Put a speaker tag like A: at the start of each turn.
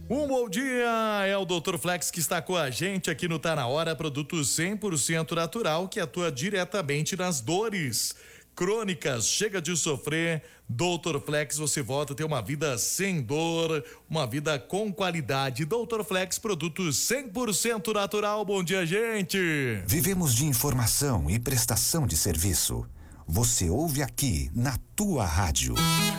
A: Um bom dia, é o Dr. Flex que está com a gente aqui no Tá Na Hora, produto 100% natural que atua diretamente nas dores crônicas. Chega de sofrer, Dr. Flex, você volta a ter uma vida sem dor, uma vida com qualidade. Dr. Flex, produto 100% natural. Bom dia, gente.
B: Vivemos de informação e prestação de serviço. Você ouve aqui na tua rádio.